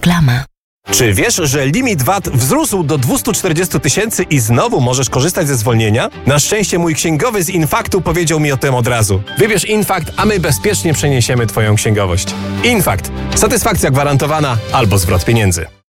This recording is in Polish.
Reklama. Czy wiesz, że limit VAT wzrósł do 240 000 i znowu możesz korzystać ze zwolnienia? Na szczęście mój księgowy z Infaktu powiedział mi o tym od razu. Wybierz Infakt, a my bezpiecznie przeniesiemy Twoją księgowość. Infakt. Satysfakcja gwarantowana albo zwrot pieniędzy.